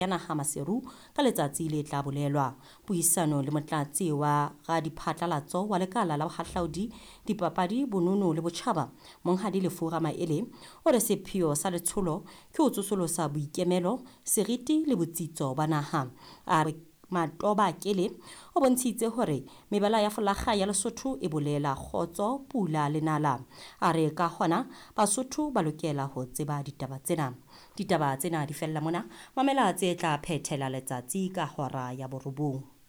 ya naha Maseru ka letsatsi le tla bolelwa. Puisano le motlatsi wa ga diphatlalatso wa lekala la bohahlaudi, dipapadi, bonono le botjhaba, Monghadi Lefura Maele, o re sepheo sa letsholo ke ho tsosolosa boikemelo, seriti le botsitso ba naha. Matoba Kele o bontshitse hore mebala ya folakga ya Lesotho e bolela kgotso, pula le nala. A re ka hona Basotho ba lokela ho tseba ditaba tsena. Ditaba tsena di fella mona, mamela tse tla phethela letsatsi ka hora ya 9.